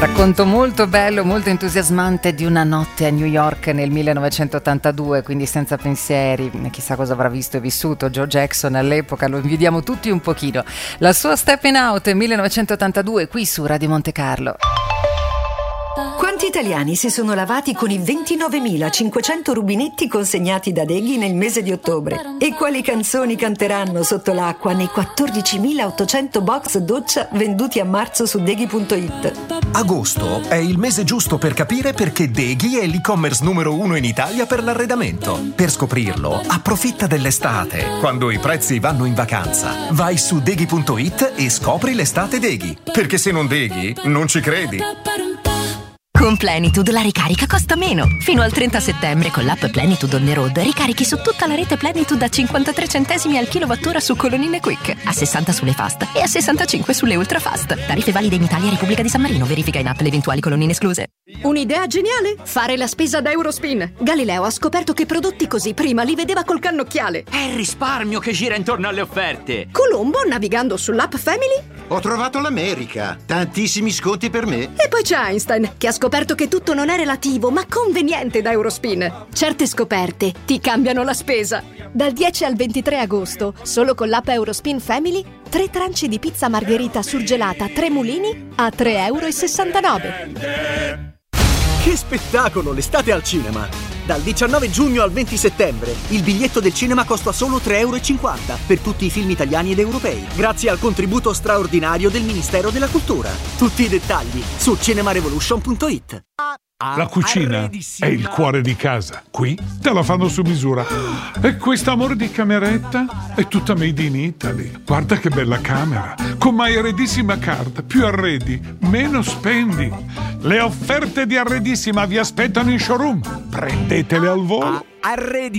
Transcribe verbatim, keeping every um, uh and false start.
Racconto molto bello, molto entusiasmante di una notte a New York nel millenovecentottantadue, quindi senza pensieri, chissà cosa avrà visto e vissuto Joe Jackson all'epoca, lo invidiamo tutti un pochino. La sua Steppin' Out millenovecentottantadue qui su Radio Monte Carlo. Quanti italiani si sono lavati con i ventinovemilacinquecento rubinetti consegnati da Deghi nel mese di ottobre? E quali canzoni canteranno sotto l'acqua nei quattordicimilaottocento box doccia venduti a marzo su Deghi punto it? Agosto è il mese giusto per capire perché Deghi è l'e-commerce numero uno in Italia per l'arredamento. Per scoprirlo, approfitta dell'estate, quando i prezzi vanno in vacanza. Vai su Deghi punto it e scopri l'estate Deghi. Perché se non Deghi, non ci credi. Con Plenitude la ricarica costa meno. Fino al trenta settembre con l'app Plenitude on the road ricarichi su tutta la rete Plenitude a cinquantatré centesimi al kilowattora su colonnine Quick, a sessanta sulle fast e a sessantacinque sulle ultra fast. Tariffe valide in Italia e Repubblica di San Marino. Verifica in app le eventuali colonnine escluse. Un'idea geniale? Fare la spesa da Eurospin. Galileo ha scoperto che prodotti così prima li vedeva col cannocchiale. È il risparmio che gira intorno alle offerte. Colombo, navigando sull'app Family, ho trovato l'America. Tantissimi sconti per me. E poi c'è Einstein, che ha scoperto che tutto non è relativo, ma conveniente da Eurospin. Certe scoperte ti cambiano la spesa. Dal dieci al ventitré agosto, solo con l'app Eurospin Family, tre tranci di pizza margherita surgelata Tre Mulini a tre e sessantanove euro. Che spettacolo l'estate al cinema! Dal diciannove giugno al venti settembre il biglietto del cinema costa solo tre e cinquanta euro per tutti i film italiani ed europei, grazie al contributo straordinario del Ministero della Cultura. Tutti i dettagli su cinemarevolution punto it. La cucina è il cuore di casa. Qui te la fanno su misura. E questa amore di cameretta è tutta made in Italy. Guarda che bella camera. Con My Arredissima Card. Più arredi, meno spendi. Le offerte di Arredissima vi aspettano in showroom. Prendetele al volo. Arredi